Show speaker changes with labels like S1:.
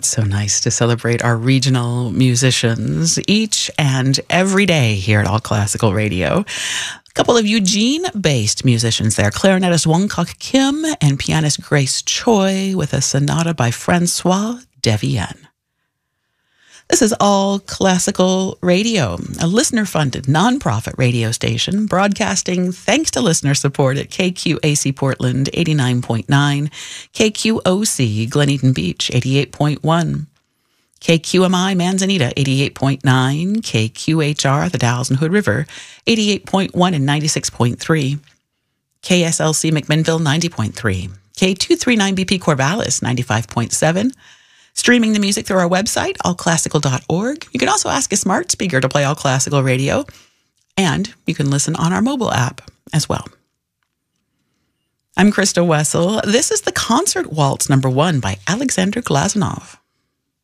S1: It's so nice to celebrate our regional musicians each and every day here at All Classical Radio. A couple of Eugene-based musicians there, clarinetist Wong Kok Kim and pianist Grace Choi with a sonata by Francois Devienne. This is All Classical Radio, a listener-funded nonprofit radio station broadcasting thanks to listener support at KQAC Portland 89.9, KQOC Glen Eden Beach 88.1, KQMI Manzanita 88.9, KQHR the Dalles and Hood River 88.1 and 96.3, KSLC McMinnville 90.3, K239BP Corvallis 95.7, streaming the music through our website, allclassical.org. You can also ask a smart speaker to play All Classical Radio, and you can listen on our mobile app as well. I'm Krista Wessel. This is the Concert Waltz No. 1 by Alexander Glazunov.